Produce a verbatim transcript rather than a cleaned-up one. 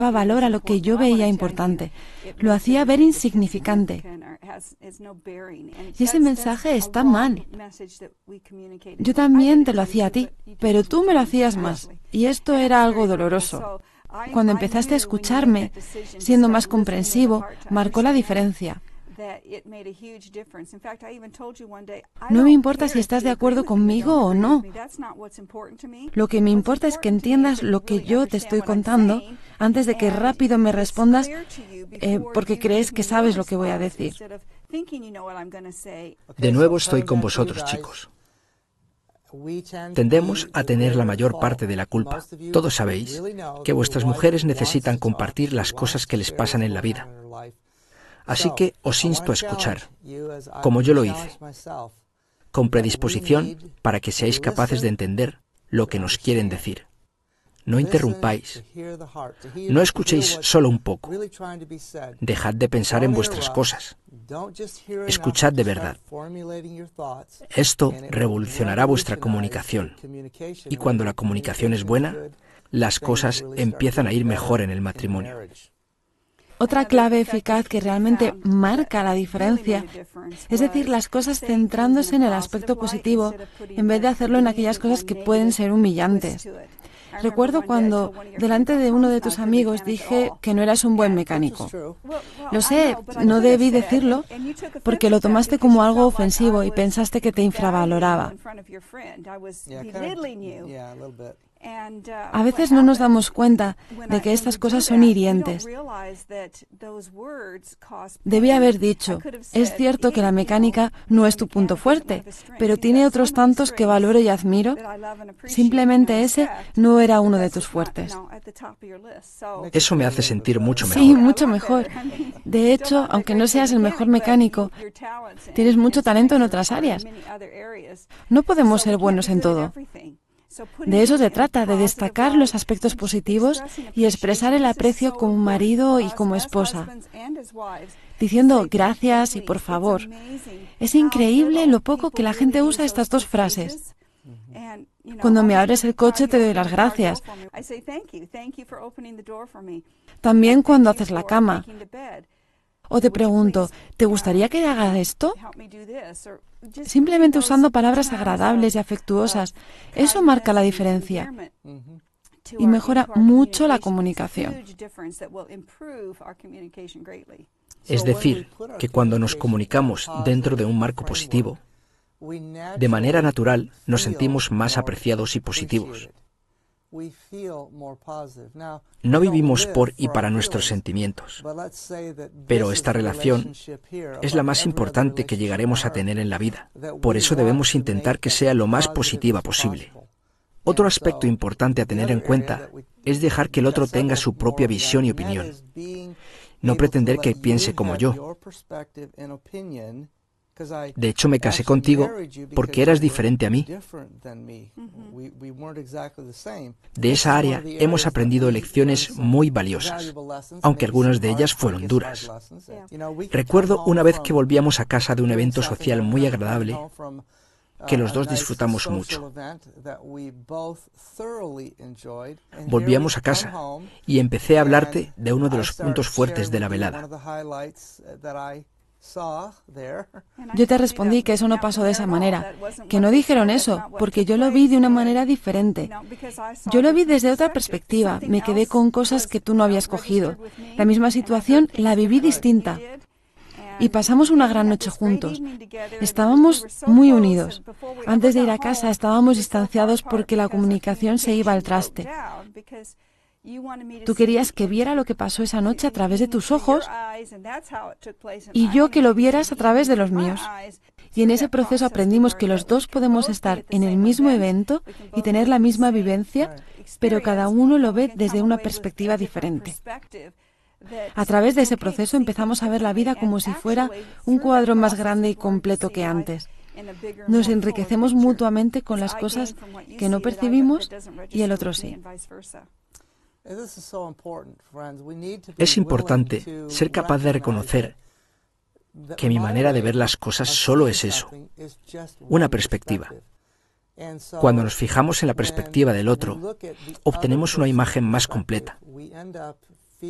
valor a lo que yo veía importante. Lo hacía ver insignificante. Y ese mensaje está mal. Yo también te lo hacía a ti, pero tú me lo hacías más. Y esto era algo doloroso. Cuando empezaste a escucharme, siendo más comprensivo, marcó la diferencia. No me importa si estás de acuerdo conmigo o no. Lo que me importa es que entiendas lo que yo te estoy contando antes de que rápido me respondas eh, porque crees que sabes lo que voy a decir. De nuevo estoy con vosotros, chicos. Tendemos a tener la mayor parte de la culpa. Todos sabéis que vuestras mujeres necesitan compartir las cosas que les pasan en la vida. Así que os insto a escuchar, como yo lo hice, con predisposición para que seáis capaces de entender lo que nos quieren decir. No interrumpáis. No escuchéis solo un poco. Dejad de pensar en vuestras cosas. Escuchad de verdad. Esto revolucionará vuestra comunicación. Y cuando la comunicación es buena, las cosas empiezan a ir mejor en el matrimonio. Otra clave eficaz que realmente marca la diferencia, es decir, las cosas centrándose en el aspecto positivo en vez de hacerlo en aquellas cosas que pueden ser humillantes. Recuerdo cuando, delante de uno de tus amigos, dije que no eras un buen mecánico. Lo sé, no debí decirlo, porque lo tomaste como algo ofensivo y pensaste que te infravaloraba. A veces no nos damos cuenta de que estas cosas son hirientes. Debí haber dicho, es cierto que la mecánica no es tu punto fuerte, pero tiene otros tantos que valoro y admiro. Simplemente ese no era uno de tus fuertes. Eso me hace sentir mucho mejor. Sí, mucho mejor. De hecho, aunque no seas el mejor mecánico, tienes mucho talento en otras áreas. No podemos ser buenos en todo. De eso se trata, de destacar los aspectos positivos y expresar el aprecio como marido y como esposa, diciendo gracias y por favor. Es increíble lo poco que la gente usa estas dos frases. Cuando me abres el coche te doy las gracias. También cuando haces la cama. O te pregunto, ¿te gustaría que haga esto? Simplemente usando palabras agradables y afectuosas. Eso marca la diferencia y mejora mucho la comunicación. Es decir, que cuando nos comunicamos dentro de un marco positivo, de manera natural nos sentimos más apreciados y positivos. No vivimos por y para nuestros sentimientos, pero esta relación es la más importante que llegaremos a tener en la vida. Por eso debemos intentar que sea lo más positiva posible. Otro aspecto importante a tener en cuenta es dejar que el otro tenga su propia visión y opinión. No pretender que piense como yo. De hecho, me casé contigo porque eras diferente a mí. De esa área hemos aprendido lecciones muy valiosas, aunque algunas de ellas fueron duras. Recuerdo una vez que volvíamos a casa de un evento social muy agradable, que los dos disfrutamos mucho. Volvíamos a casa y empecé a hablarte de uno de los puntos fuertes de la velada. Yo te respondí que eso no pasó de esa manera, que no dijeron eso, porque yo lo vi de una manera diferente. Yo lo vi desde otra perspectiva, me quedé con cosas que tú no habías cogido. La misma situación la viví distinta. Y pasamos una gran noche juntos. Estábamos muy unidos. Antes de ir a casa estábamos distanciados porque la comunicación se iba al traste. Tú querías que viera lo que pasó esa noche a través de tus ojos y yo que lo vieras a través de los míos. Y en ese proceso aprendimos que los dos podemos estar en el mismo evento y tener la misma vivencia, pero cada uno lo ve desde una perspectiva diferente. A través de ese proceso empezamos a ver la vida como si fuera un cuadro más grande y completo que antes. Nos enriquecemos mutuamente con las cosas que no percibimos y el otro sí. Es importante ser capaz de reconocer que mi manera de ver las cosas solo es eso, una perspectiva. Cuando nos fijamos en la perspectiva del otro, obtenemos una imagen más completa.